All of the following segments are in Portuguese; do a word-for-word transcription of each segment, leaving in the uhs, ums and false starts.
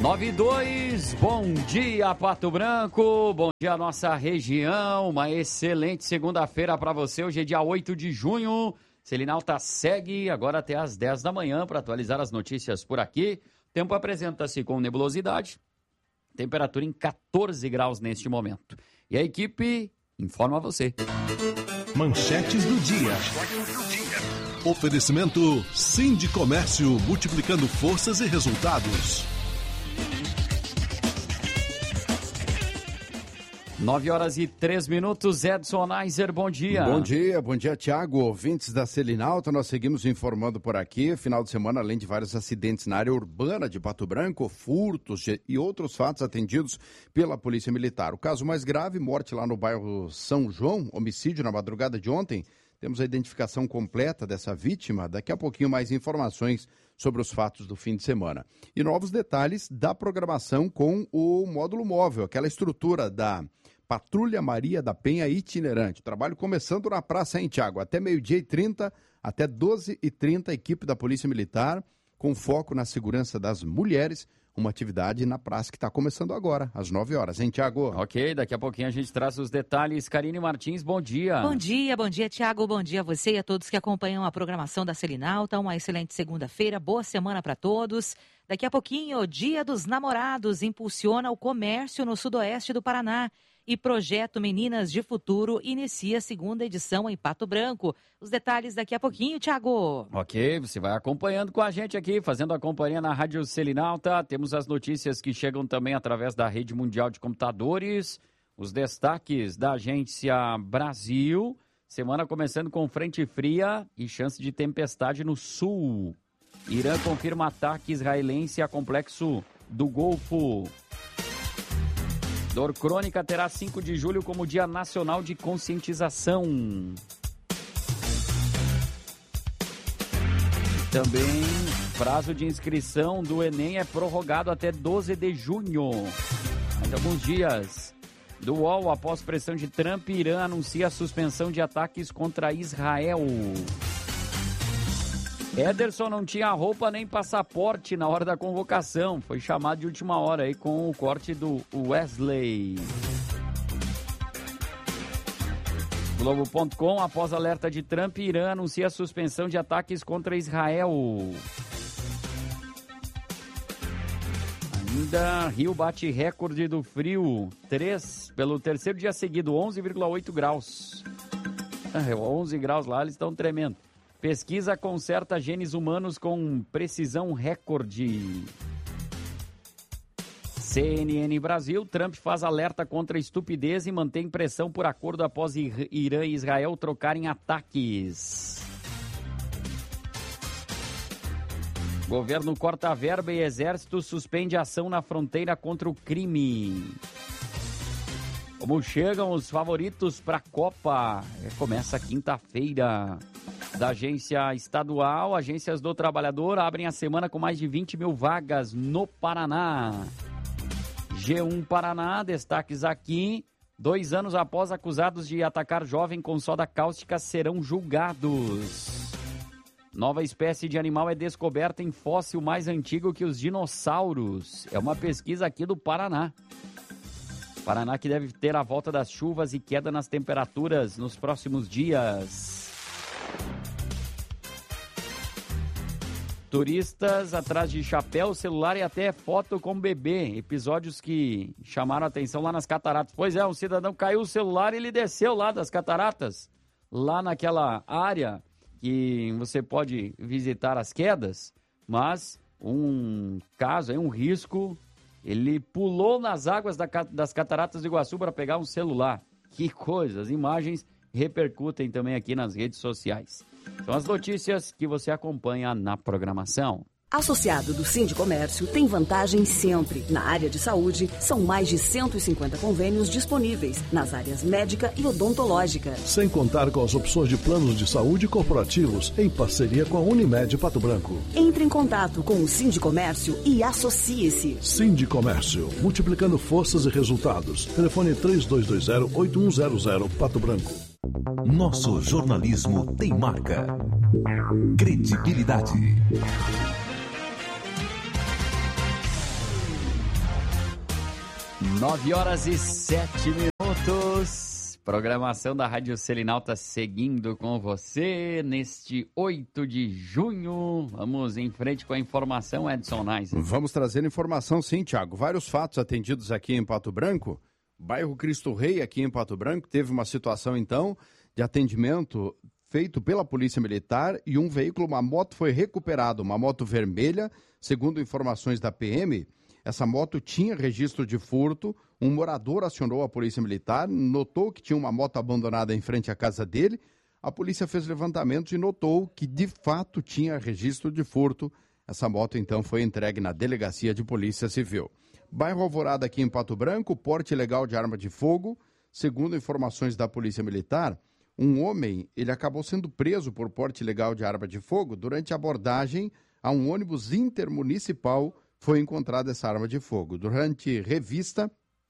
nove e dois, bom dia Pato Branco, bom dia nossa região, uma excelente segunda-feira para você, hoje é dia oito de junho, Selinalta segue agora até às dez da manhã para atualizar as notícias por aqui, tempo apresenta-se com nebulosidade, temperatura em quatorze graus neste momento, e a equipe informa você. Manchetes do dia. Oferecimento Sindicomércio, multiplicando forças e resultados. nove horas e três minutos, Edson Neiser, bom dia. Bom dia, bom dia, Tiago, ouvintes da Selinalta, nós seguimos informando por aqui, final de semana, além de vários acidentes na área urbana de Pato Branco, furtos e outros fatos atendidos pela Polícia Militar. O caso mais grave, morte lá no bairro São João, homicídio na madrugada de ontem, temos a identificação completa dessa vítima, daqui a pouquinho mais informações sobre os fatos do fim de semana. E novos detalhes da programação com o módulo móvel, aquela estrutura da Patrulha Maria da Penha itinerante. O trabalho começando na Praça em Tiago, até meio-dia e trinta, até doze e trinta, a equipe da Polícia Militar, com foco na segurança das mulheres, uma atividade na praça que está começando agora, às nove horas, hein, Tiago? Ok, daqui a pouquinho a gente traz os detalhes. Karine Martins, bom dia. Bom dia, bom dia, Tiago, bom dia a você e a todos que acompanham a programação da Selinalta. Uma excelente segunda-feira, boa semana para todos. Daqui a pouquinho, o Dia dos Namorados impulsiona o comércio no sudoeste do Paraná. E Projeto Meninas de Futuro inicia a segunda edição em Pato Branco. Os detalhes daqui a pouquinho, Tiago. Ok, você vai acompanhando com a gente aqui, fazendo a companhia na Rádio Selinalta. Temos as notícias que chegam também através da Rede Mundial de Computadores. Os destaques da Agência Brasil. Semana começando com frente fria e chance de tempestade no sul. Irã confirma ataque israelense a complexo do Golfo. Dor Crônica terá cinco de julho como Dia Nacional de Conscientização. Também, prazo de inscrição do Enem é prorrogado até doze de junho. Mais alguns dias. Do U O L, após pressão de Trump, Irã anuncia a suspensão de ataques contra Israel. Ederson não tinha roupa nem passaporte na hora da convocação. Foi chamado de última hora aí com o corte do Wesley. Globo ponto com, após alerta de Trump, Irã anuncia a suspensão de ataques contra Israel. Ainda, Rio bate recorde do frio. Três, pelo terceiro dia seguido, onze vírgula oito graus. É, onze graus lá, eles estão tremendo. Pesquisa conserta genes humanos com precisão recorde. C N N Brasil, Trump faz alerta contra estupidez e mantém pressão por acordo após Irã e Israel trocarem ataques. Governo corta verba e exército suspende ação na fronteira contra o crime. Como chegam os favoritos para a Copa? Começa quinta-feira. Da agência estadual, agências do trabalhador abrem a semana com mais de vinte mil vagas no Paraná. G um Paraná, destaques aqui. Dois anos após acusados de atacar jovem com soda cáustica serão julgados. Nova espécie de animal é descoberta em fóssil mais antigo que os dinossauros. É uma pesquisa aqui do Paraná. Paraná que deve ter a volta das chuvas e queda nas temperaturas nos próximos dias. Turistas atrás de chapéu, celular e até foto com bebê. Episódios que chamaram a atenção lá nas cataratas. Pois é, um cidadão caiu o celular e ele desceu lá das cataratas. Lá naquela área que você pode visitar as quedas. Mas um caso, um risco, ele pulou nas águas da, das cataratas do Iguaçu para pegar um celular. Que coisa, as imagens repercutem também aqui nas redes sociais. São as notícias que você acompanha na programação. Associado do Sindicomércio tem vantagem sempre. Na área de saúde, são mais de cento e cinquenta convênios disponíveis nas áreas médica e odontológica. Sem contar com as opções de planos de saúde corporativos em parceria com a Unimed Pato Branco. Entre em contato com o Sindicomércio e associe-se. Sindicomércio, multiplicando forças e resultados. Telefone três dois dois zero, oito um zero zero, Pato Branco. Nosso jornalismo tem marca. Credibilidade. nove horas e sete minutos. Programação da Rádio Selinal está seguindo com você neste oito de junho. Vamos em frente com a informação, Edson Nais. Vamos trazer informação, sim, Thiago. Vários fatos atendidos aqui em Pato Branco. Bairro Cristo Rei, aqui em Pato Branco, teve uma situação, então, de atendimento feito pela Polícia Militar e um veículo, uma moto foi recuperada, uma moto vermelha, segundo informações da P M. Essa moto tinha registro de furto, um morador acionou a Polícia Militar, notou que tinha uma moto abandonada em frente à casa dele, a polícia fez levantamentos e notou que de fato tinha registro de furto. Essa moto então foi entregue na Delegacia de Polícia Civil. Bairro Alvorada aqui em Pato Branco, porte ilegal de arma de fogo. Segundo informações da Polícia Militar, um homem ele acabou sendo preso por porte ilegal de arma de fogo durante a abordagem a um ônibus intermunicipal. Foi encontrada essa arma de fogo. Durante revista,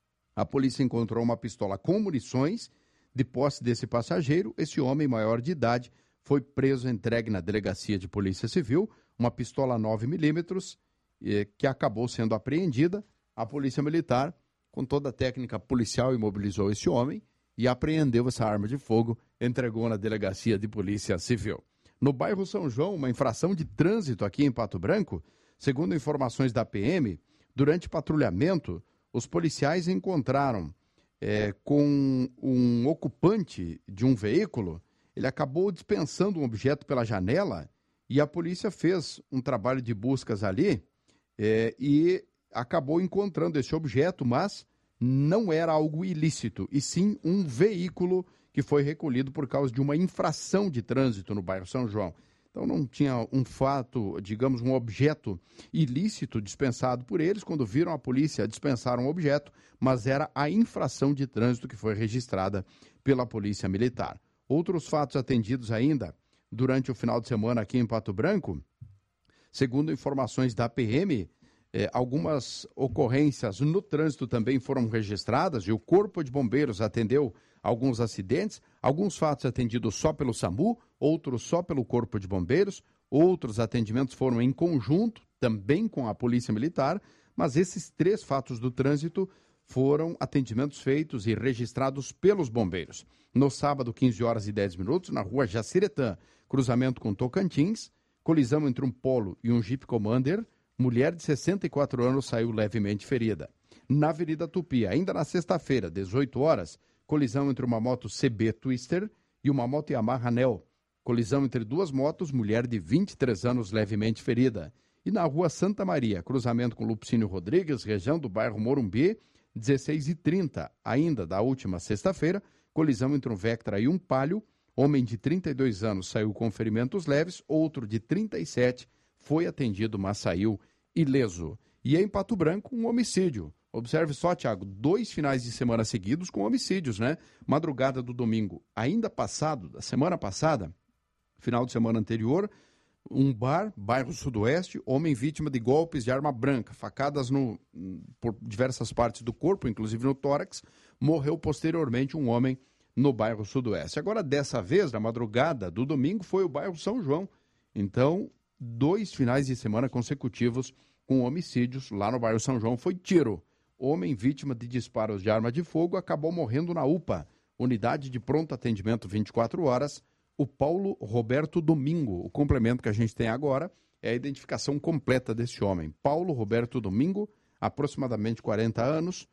a polícia encontrou uma pistola com munições. De posse desse passageiro, esse homem maior de idade foi preso e entregue na Delegacia de Polícia Civil, uma pistola nove milímetros, eh, que acabou sendo apreendida. A Polícia Militar, com toda a técnica policial, imobilizou esse homem e apreendeu essa arma de fogo, entregou na Delegacia de Polícia Civil. No bairro São João, uma infração de trânsito aqui em Pato Branco. Segundo informações da P M, durante patrulhamento, os policiais encontraram é, com um ocupante de um veículo, ele acabou dispensando um objeto pela janela e a polícia fez um trabalho de buscas ali é, e acabou encontrando esse objeto, mas não era algo ilícito, e sim um veículo que foi recolhido por causa de uma infração de trânsito no bairro São João. Então não tinha um fato, digamos, um objeto ilícito dispensado por eles. Quando viram a polícia, dispensaram o objeto, mas era a infração de trânsito que foi registrada pela Polícia Militar. Outros fatos atendidos ainda durante o final de semana aqui em Pato Branco, segundo informações da P M, eh, algumas ocorrências no trânsito também foram registradas e o Corpo de Bombeiros atendeu alguns acidentes, alguns fatos atendidos só pelo SAMU, outros só pelo Corpo de Bombeiros, outros atendimentos foram em conjunto, também com a Polícia Militar, mas esses três fatos do trânsito foram atendimentos feitos e registrados pelos bombeiros. No sábado, quinze horas e dez minutos, na rua Jaciretã, cruzamento com Tocantins, colisão entre um Polo e um Jeep Commander, mulher de sessenta e quatro anos saiu levemente ferida. Na Avenida Tupi, ainda na sexta-feira, dezoito horas, colisão entre uma moto C B Twister e uma moto Yamaha Neo. Colisão entre duas motos, mulher de vinte e três anos levemente ferida. E na rua Santa Maria, cruzamento com Lupicínio Rodrigues, região do bairro Morumbi, dezesseis e trinta, ainda da última sexta-feira, colisão entre um Vectra e um Palio. Homem de trinta e dois anos saiu com ferimentos leves, outro de trinta e sete foi atendido, mas saiu ileso. E em Pato Branco, um homicídio. Observe só, Thiago, dois finais de semana seguidos com homicídios, né? Madrugada do domingo, ainda passado, da semana passada, final de semana anterior, um bar, bairro Sudoeste, homem vítima de golpes de arma branca, facadas no, por diversas partes do corpo, inclusive no tórax, morreu posteriormente um homem no bairro Sudoeste. Agora, dessa vez, na madrugada do domingo, foi o bairro São João. Então, dois finais de semana consecutivos com homicídios lá no bairro São João. Foi tiro. Homem vítima de disparos de arma de fogo acabou morrendo na U P A, Unidade de Pronto Atendimento vinte e quatro horas, o Paulo Roberto Domingo. O complemento que a gente tem agora é a identificação completa desse homem. Paulo Roberto Domingo, aproximadamente quarenta anos,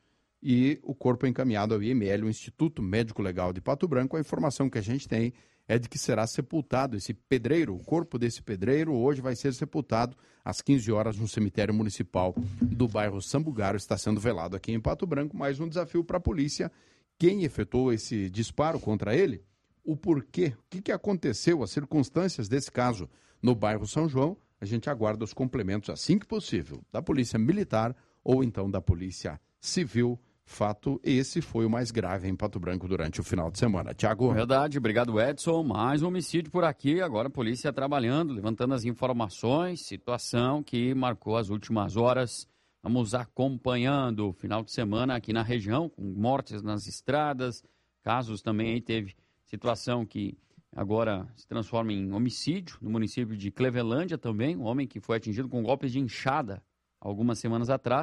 e o corpo é encaminhado ao I M L, o Instituto Médico Legal de Pato Branco. A informação que a gente tem é de que será sepultado esse pedreiro, o corpo desse pedreiro hoje vai ser sepultado às quinze horas no cemitério municipal do bairro Sambugário, está sendo velado aqui em Pato Branco. Mais um desafio para a polícia. Quem efetuou esse disparo contra ele? O porquê? O que, que aconteceu? As circunstâncias desse caso no bairro São João? A gente aguarda os complementos assim que possível, da Polícia Militar ou então da Polícia Civil. Fato, esse foi o mais grave em Pato Branco durante o final de semana. Tiago. Verdade, obrigado, Edson. Mais um homicídio por aqui, agora a polícia trabalhando, levantando as informações, situação que marcou as últimas horas. Vamos acompanhando o final de semana aqui na região, com mortes nas estradas, casos também aí teve situação que agora se transforma em homicídio, no município de Clevelândia também, um homem que foi atingido com golpes de enxada algumas semanas atrás,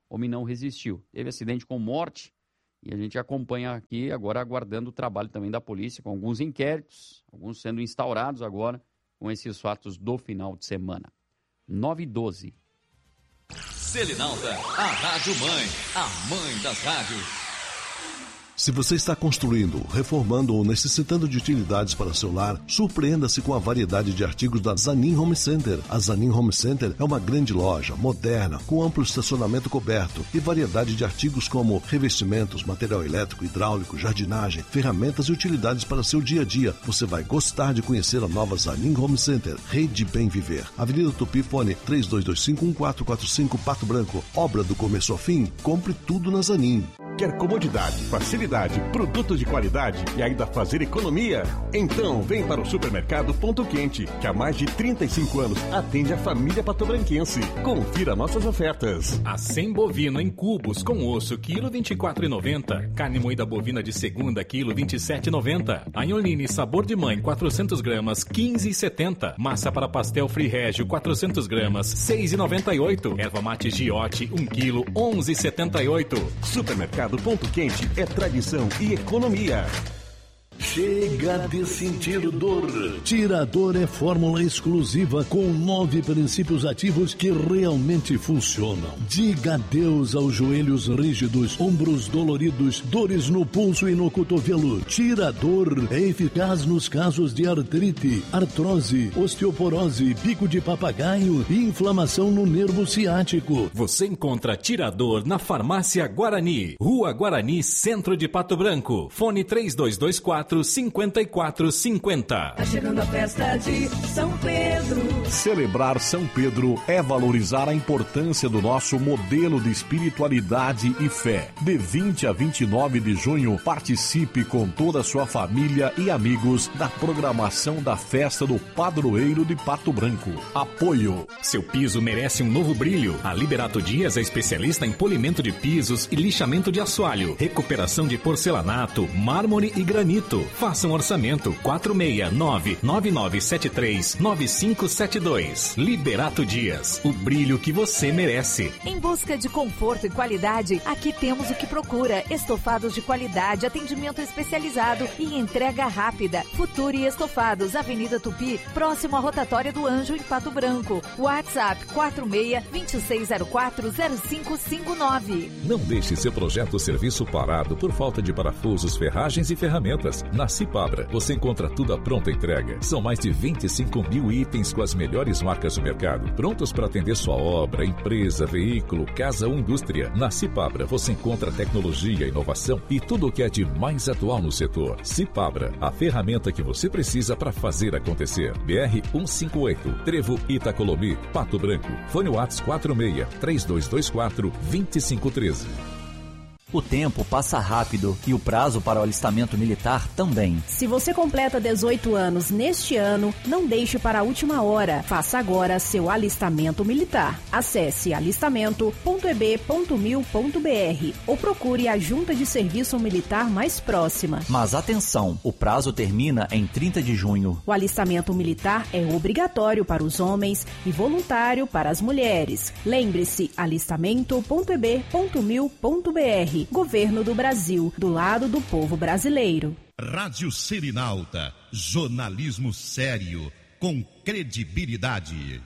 homem não resistiu. Teve acidente com morte e a gente acompanha aqui agora aguardando o trabalho também da polícia com alguns inquéritos, alguns sendo instaurados agora com esses fatos do final de semana. nove e doze. Selinalta, a Rádio Mãe, a mãe das rádios. Se você está construindo, reformando ou necessitando de utilidades para seu lar, surpreenda-se com a variedade de artigos da Zanin Home Center. A Zanin Home Center é uma grande loja, moderna, com amplo estacionamento coberto e variedade de artigos como revestimentos, material elétrico, hidráulico, jardinagem, ferramentas e utilidades para seu dia a dia. Você vai gostar de conhecer a nova Zanin Home Center, Rede Bem Viver. Avenida Tupi, fone três dois dois cinco, um quatro quatro cinco, Pato Branco. Obra do começo ao fim, compre tudo na Zanin. Quer comodidade, facilidade, produtos de qualidade e ainda fazer economia? Então vem para o Supermercado Ponto Quente, que há mais de trinta e cinco anos atende a família patobranquense. Confira nossas ofertas. Acém bovino em cubos com osso, quilo vinte e quatro reais e noventa centavos. Carne moída bovina de segunda, quilo vinte e sete reais e noventa centavos. Anholine sabor de mãe, quatrocentas gramas, quinze reais e setenta centavos. Massa para pastel Free Régio, quatrocentas gramas, seis reais e noventa e oito centavos. Erva mate Giote, um quilo, onze reais e setenta e oito centavos. Supermercado Ponto Quente é tradição e economia. Chega de sentir dor. Tirador é fórmula exclusiva com nove princípios ativos que realmente funcionam. Diga adeus aos joelhos rígidos, ombros doloridos, dores no pulso e no cotovelo. Tirador é eficaz nos casos de artrite, artrose, osteoporose, bico de papagaio e inflamação no nervo ciático. Você encontra Tirador na Farmácia Guarani, Rua Guarani, Centro de Pato Branco. Fone três dois dois quatro, cinco quatro cinco zero. Tá chegando a festa de São Pedro. Celebrar São Pedro é valorizar a importância do nosso modelo de espiritualidade e fé. De vinte a vinte e nove de junho, participe com toda a sua família e amigos da programação da festa do Padroeiro de Pato Branco. Apoio. Seu piso merece um novo brilho. A Liberato Dias é especialista em polimento de pisos e lixamento de assoalho, recuperação de porcelanato, mármore e granito. Faça um orçamento quatro seis nove, nove nove sete três, nove cinco sete dois. Liberato Dias, o brilho que você merece. Em busca de conforto e qualidade, aqui temos o que procura. Estofados de qualidade, atendimento especializado e entrega rápida. Futuri Estofados, Avenida Tupi, próximo à Rotatória do Anjo, em Pato Branco. WhatsApp quatro seis, dois seis zero quatro, zero cinco cinco nove. Não deixe seu projeto ou serviço parado por falta de parafusos, ferragens e ferramentas. Na Cipabra, você encontra tudo à pronta entrega. São mais de vinte e cinco mil itens com as melhores marcas do mercado, prontos para atender sua obra, empresa, veículo, casa ou indústria. Na Cipabra, você encontra tecnologia, inovação e tudo o que é de mais atual no setor. Cipabra, a ferramenta que você precisa para fazer acontecer. B R cento e cinquenta e oito, Trevo Itacolomi, Pato Branco. Fone WhatsApp quatro seis, três dois dois quatro, dois cinco um três. O tempo passa rápido e o prazo para o alistamento militar também. Se você completa dezoito anos neste ano, não deixe para a última hora. Faça agora seu alistamento militar. Acesse alistamento ponto e b ponto mil ponto b r ou procure a junta de serviço militar mais próxima. Mas atenção, o prazo termina em trinta de junho. O alistamento militar é obrigatório para os homens e voluntário para as mulheres. Lembre-se, alistamento ponto e b ponto mil ponto b r. Governo do Brasil, do lado do povo brasileiro. Rádio Selinalta, jornalismo sério, com credibilidade.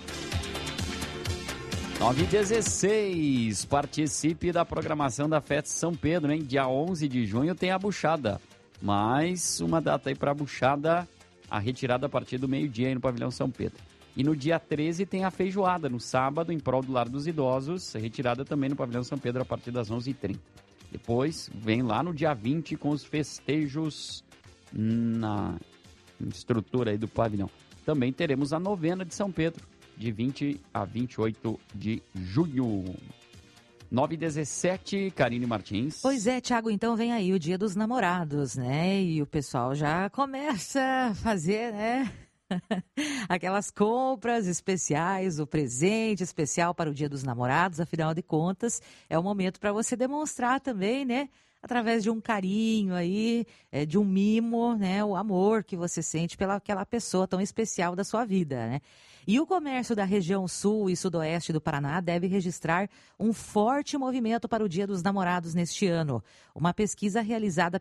nove e dezesseis, participe da programação da Festa São Pedro, hein? Dia onze de junho tem a buchada. Mais uma data aí para a buchada, a retirada a partir do meio-dia aí no Pavilhão São Pedro. E no dia treze tem a feijoada, no sábado, em prol do Lar dos Idosos, retirada também no Pavilhão São Pedro a partir das onze e trinta. Depois vem lá no dia vinte com os festejos na estrutura aí do pavilhão. Também teremos a novena de São Pedro, de vinte a vinte e oito de junho. nove e dezessete, Karine Martins. Pois é, Thiago, então vem aí o Dia dos Namorados, né? E o pessoal já começa a fazer, né? Aquelas compras especiais, o presente especial para o Dia dos Namorados, afinal de contas, é o momento para você demonstrar também, né? através de um carinho aí, é, de um mimo, né? O amor que você sente pela aquela pessoa tão especial da sua vida, né? E o comércio da região sul e sudoeste do Paraná deve registrar um forte movimento para o Dia dos Namorados neste ano. Uma pesquisa realizada